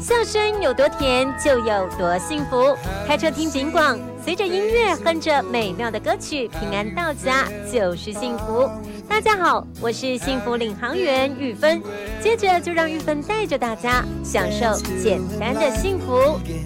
笑声有多甜，就有多幸福。开车听警广，随着音乐哼着美妙的歌曲，平安到家就是幸福。大家好，我是幸福领航员玉芬，接着就让玉芬带着大家享受简单的幸福。